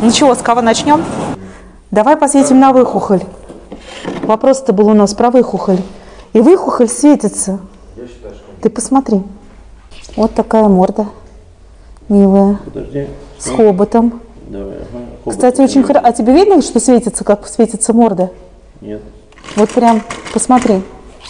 Ничего, с кого начнем? Давай посветим на выхухоль. Вопрос-то был у нас про выхухоль. И выхухоль светится. Ты посмотри. Вот такая морда. Милая. Подожди. С хоботом. Давай, ага. Кстати, очень хорошо. А тебе видно, что светится, как светится морда? Нет. Вот прям, посмотри.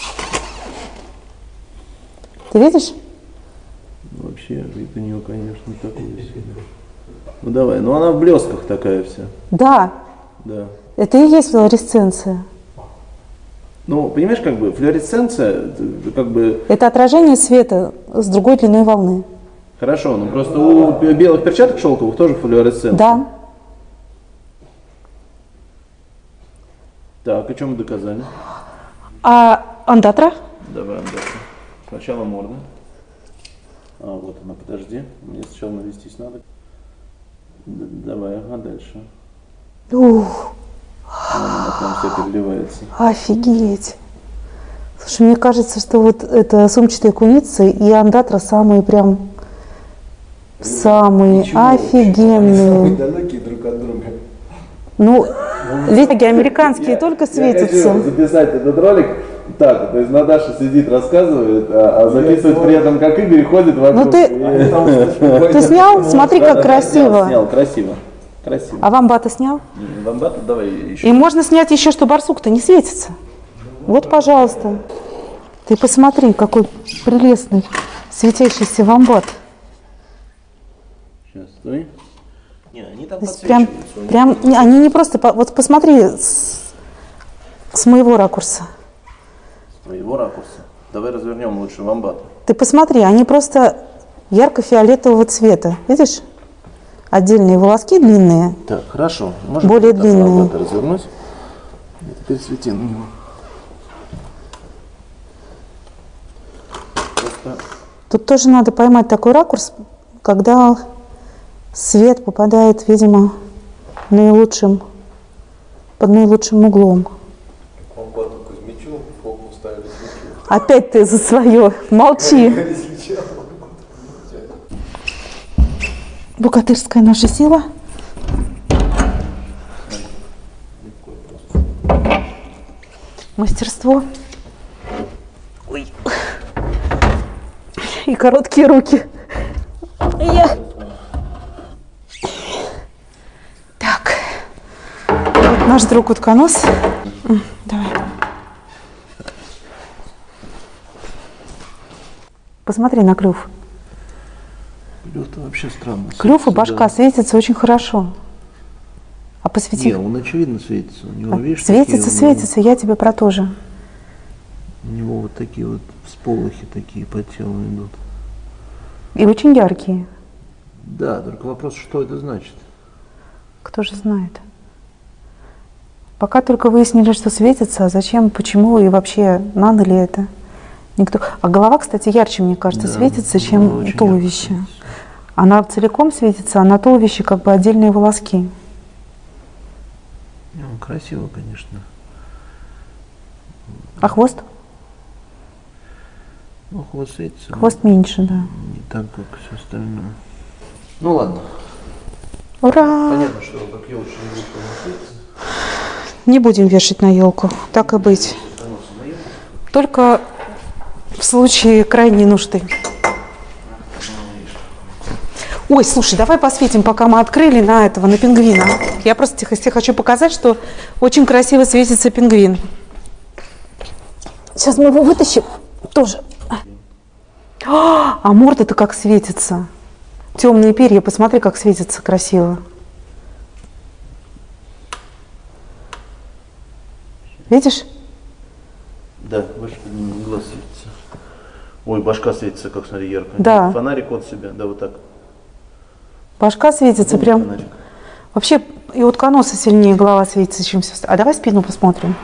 Ты видишь? Вообще, вид у нее, конечно, такой себе. Ну давай, ну она в блесках такая вся. Да. Да. Это и есть флуоресценция. Ну, понимаешь, как бы флуоресценция, как бы... Это отражение света с другой длиной волны. Хорошо, но просто у белых перчаток шелковых тоже флуоресценция. Да. Так, и что мы доказали? А андатра? Давай, дальше. Сначала морда. А, вот она, подожди. Мне сначала навестись надо. Давай, ага, дальше. Ух, Она там все переливается. офигеть. Слушай, мне кажется, что вот это сумчатые куницы и андатра самые прям самые офигенные. Далекие друг от друга. Ну, летаги американские только светятся. Я хочу записать этот ролик так, то есть Наташа сидит, рассказывает, а записывает при этом, как Игорь ходит вокруг. Ну ты снял? Смотри, как красиво. Снял, красиво. Красиво. А вамбата снял? Вамбата, давай еще. И можно снять еще, что барсук-то не светится. Вот, пожалуйста. Ты посмотри, какой прелестный светящийся вамбат. Сейчас, стой. Не, они там Прям, они не просто, вот посмотри с моего ракурса. С твоего ракурса. Давай развернем лучше вамбат. Ты посмотри, они просто ярко-фиолетового цвета. Видишь? Отдельные волоски длинные. Так, хорошо. Можно более длинные. вамбата развернуть? И теперь свети на него. Просто... Тут тоже надо поймать такой ракурс, когда свет попадает, видимо, под наилучшим углом. Вамбату Кузьмичу, фокус ставили свечу. Опять ты за свое. Молчи. Богатырская наша сила. Мастерство. Ой. И короткие руки. Так. Вот наш друг утконос. Давай. Посмотри на клюв. Клюв-то вообще странно. Клюв и башка светятся очень хорошо. А посвети. Не, он очевидно светится. У него, видишь, Светится, такие, светится, я тебе про то же. У него вот такие вот всполохи такие по телу идут. И очень яркие. Да, только вопрос, что это значит? Кто же знает. Пока только выяснили, что светится, а зачем, почему и вообще надо ли это. Никто. А голова, кстати, ярче, мне кажется, Да, светится, чем очень туловище. ярко. Она целиком светится, а на туловище как бы отдельные волоски. Ну, красиво, конечно. А хвост? Ну, хвост светится. Хвост меньше, да. Не так, как все остальное. Ну ладно. Ура! Понятно, что как елочная игрушка не светится. Не будем вешать на елку, так и быть. Только в случае крайней нужды. Ой, слушай, давай посветим, пока мы открыли, на этого, на пингвина. Я просто тебе хочу показать, что очень красиво светится пингвин. Сейчас мы его вытащим тоже. А морда-то как светится. Темные перья, посмотри, как светится красиво. Видишь? Да, выше глаз светится. Ой, башка светится, как смотри, ярко. Да. Фонарик от себя, да, вот так. Башка светится прям. Фонарик. Вообще и утконоса сильнее голова светится, чем все. А давай спину посмотрим.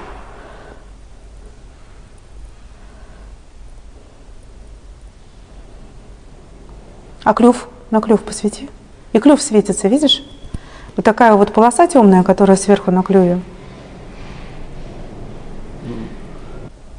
А клюв? На клюв посвети. И клюв светится, видишь? Вот такая вот полоса темная, которая сверху на клюве.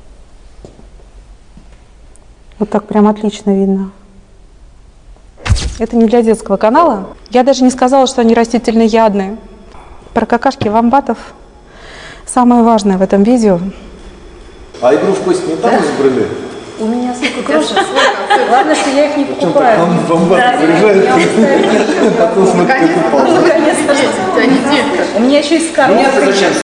Вот так прям отлично видно. Это не для детского канала. Я даже не сказала, что они растительноядные. Про какашки вомбатов самое важное в этом видео. А игрушку не там избрали? У меня сколько крошек. Ладно, что я их не Причем покупаю. так он бомбат заряжает. Потом смотри, как упал. У меня еще есть коробка.